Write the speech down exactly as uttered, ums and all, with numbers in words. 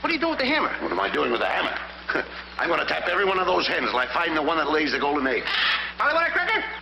What are you doing with the hammer? What am I doing with the hammer? I'm going to tap every one of those hens till I find the one that lays the golden egg. Polly, what a cricket?